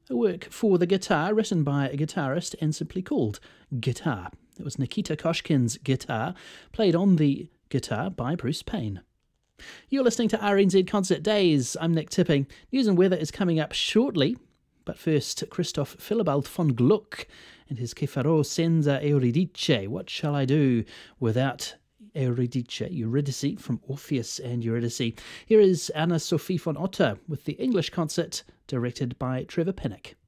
a work for the guitar written by a guitarist and simply called Guitar. It was Nikita Koshkin's guitar, played on the guitar by Bruce Payne. You're listening to RNZ Concert Days. I'm Nick Tipping. News and weather is coming up shortly, but first, Christoph Philibald von Gluck and his Que farò senza Euridice. What shall I do without Eurydice, Eurydice from Orpheus and Eurydice. Here is Anna Sophie von Otter with the English concert directed by Trevor Pinnock.